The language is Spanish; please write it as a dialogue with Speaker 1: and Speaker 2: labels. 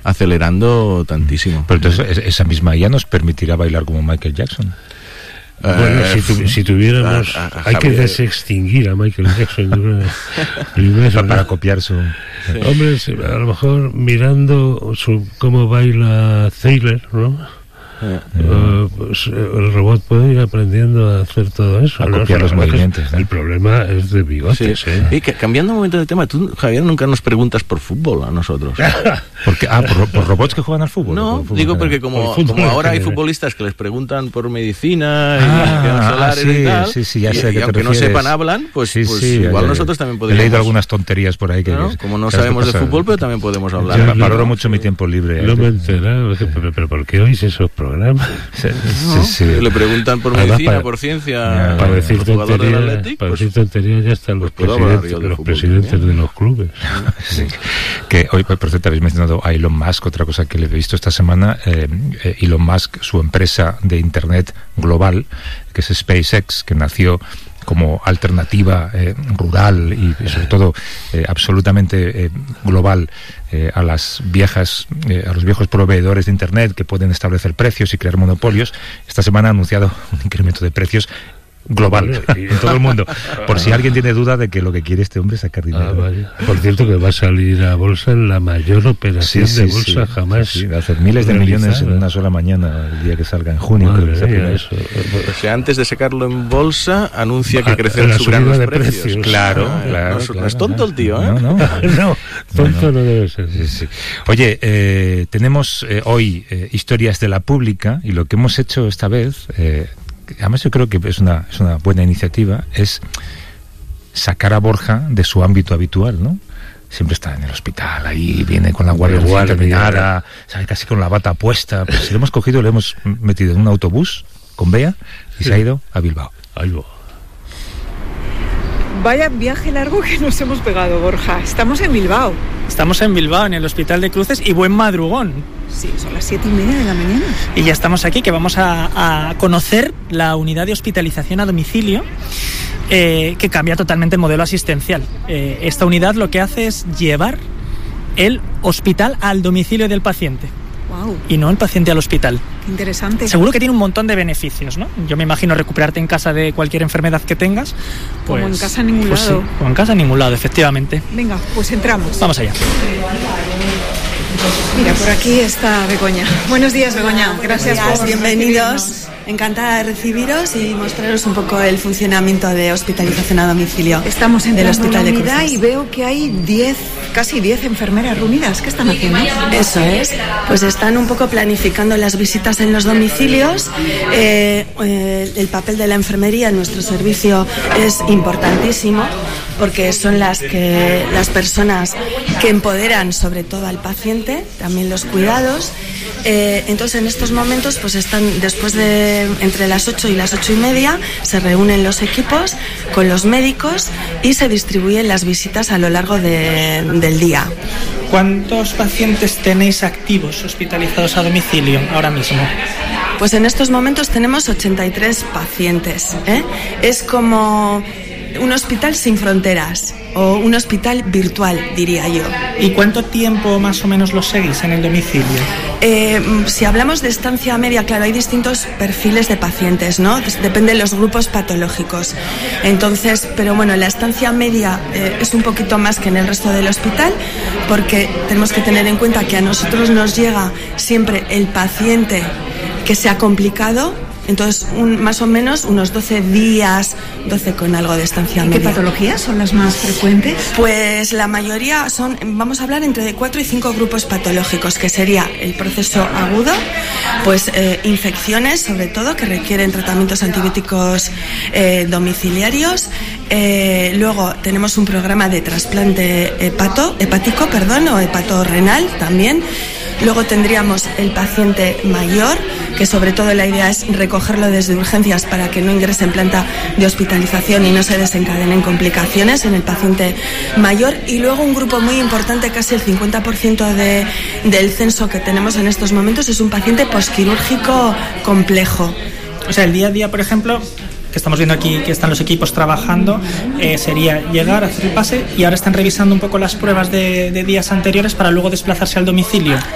Speaker 1: acelerando tantísimo.
Speaker 2: Pero entonces esa misma IA nos permitirá bailar como Michael Jackson.
Speaker 3: Bueno, si tuviéramos... hay que desextinguir a Michael Jackson primero,
Speaker 2: para copiar su...
Speaker 3: Sí. Hombre, a lo mejor mirando cómo baila Thriller, ¿no? Pues el robot puede ir aprendiendo a hacer todo eso,
Speaker 2: a copiar los movimientos, ¿no?
Speaker 3: El problema es de bigotes.
Speaker 1: Sí. Y cambiando un momento de tema, tú, Javier, nunca nos preguntas por fútbol a nosotros.
Speaker 2: Porque, por robots que juegan al fútbol.
Speaker 1: No,
Speaker 2: fútbol,
Speaker 1: digo porque como ahora hay futbolistas que les preguntan por medicina y solares y tal,
Speaker 2: ya sé
Speaker 1: y aunque no sepan, hablan, pues igual nosotros también podríamos.
Speaker 2: He leído algunas tonterías por ahí
Speaker 1: como no sabemos de fútbol, pero también podemos hablar.
Speaker 2: Valoro mucho mi tiempo libre.
Speaker 3: No me he enterado, pero ¿por qué oís esos programas?
Speaker 1: Le preguntan por medicina, por ciencia,
Speaker 3: para decir tonterías ya están los presidentes de los clubes.
Speaker 2: Que hoy, por cierto, habéis mencionado a Elon Musk. Otra cosa que le he visto esta semana, Elon Musk, su empresa de internet global, que es SpaceX, que nació como alternativa rural y sobre todo absolutamente global a los viejos proveedores de internet que pueden establecer precios y crear monopolios. Esta semana ha anunciado un incremento de precios global en todo el mundo, por si alguien tiene duda de que lo que quiere este hombre es sacar dinero.
Speaker 3: Por cierto, que va a salir a bolsa en la mayor operación de bolsa jamás.
Speaker 2: Va a hacer miles de millones en una sola mañana el día que salga en junio.
Speaker 1: O sea, antes de sacarlo en bolsa anuncia que crecerán los precios.
Speaker 2: Claro.
Speaker 1: No es tonto el tío, ¿eh?
Speaker 3: No, tonto no debe ser.
Speaker 2: Sí. Oye, tenemos hoy historias de la pública, y lo que hemos hecho esta vez, además yo creo que es una buena iniciativa, es sacar a Borja de su ámbito habitual, ¿no? Siempre está en el hospital, ahí viene con la guardia terminada, ¿sabe? Casi con la bata puesta. Pues si lo hemos cogido, lo hemos metido en un autobús con Bea y se ha ido a Bilbao.
Speaker 4: Vaya viaje largo que nos hemos pegado, Borja. Estamos en Bilbao.
Speaker 5: Estamos en Bilbao, en el Hospital de Cruces, y buen madrugón.
Speaker 4: Sí, son las 7:30 de la mañana.
Speaker 5: Y ya estamos aquí, que vamos a conocer la unidad de hospitalización a domicilio, que cambia totalmente el modelo asistencial. Esta unidad lo que hace es llevar el hospital al domicilio del paciente.
Speaker 4: Wow.
Speaker 5: Y no el paciente al hospital.
Speaker 4: Qué interesante.
Speaker 5: Seguro que tiene un montón de beneficios, ¿no? Yo me imagino recuperarte en casa de cualquier enfermedad que tengas. Pues,
Speaker 4: como en casa en ningún lado.
Speaker 5: Sí, como en casa en ningún lado, efectivamente.
Speaker 4: Venga, pues entramos.
Speaker 5: Vamos allá.
Speaker 4: Mira, por aquí está Begoña. Buenos días, Begoña. Gracias por
Speaker 6: bienvenidos. Encantada de recibiros y mostraros un poco el funcionamiento de hospitalización a domicilio.
Speaker 4: Estamos en
Speaker 6: el Hospital de Cruces
Speaker 4: y veo que hay casi 10 enfermeras reunidas. ¿Qué están haciendo?
Speaker 6: Eso es. Pues están un poco planificando las visitas en los domicilios. El papel de la enfermería en nuestro servicio es importantísimo, porque son las personas que empoderan sobre todo al paciente, también los cuidados. Entonces en estos momentos pues están entre las 8 y las 8:30 se reúnen los equipos con los médicos y se distribuyen las visitas a lo largo del día.
Speaker 5: ¿Cuántos pacientes tenéis activos hospitalizados a domicilio ahora mismo?
Speaker 6: Pues en estos momentos tenemos 83 pacientes. Es como un hospital sin fronteras, o un hospital virtual, diría yo.
Speaker 5: ¿Y cuánto tiempo más o menos los seguís en el domicilio?
Speaker 6: Si hablamos de estancia media, claro, hay distintos perfiles de pacientes, ¿no? Depende de los grupos patológicos. Entonces, pero bueno, la estancia media es un poquito más que en el resto del hospital, porque tenemos que tener en cuenta que a nosotros nos llega siempre el paciente que se ha complicado. Entonces, más o menos unos 12 días, 12 con algo de estancia media.
Speaker 4: ¿Qué patologías son las más frecuentes?
Speaker 6: Pues la mayoría vamos a hablar entre 4 y 5 grupos patológicos, que sería el proceso agudo, pues infecciones sobre todo, que requieren tratamientos antibióticos domiciliarios. Luego tenemos un programa de trasplante hepático, o hepatorrenal también. Luego tendríamos el paciente mayor, que sobre todo la idea es recogerlo desde urgencias para que no ingrese en planta de hospitalización y no se desencadenen complicaciones en el paciente mayor. Y luego un grupo muy importante, casi el 50% del censo que tenemos en estos momentos, es un paciente posquirúrgico complejo.
Speaker 5: O sea, el día a día, por ejemplo, que estamos viendo aquí que están los equipos trabajando, sería llegar, hacer el pase, y ahora están revisando un poco las pruebas de días anteriores para luego desplazarse al domicilio.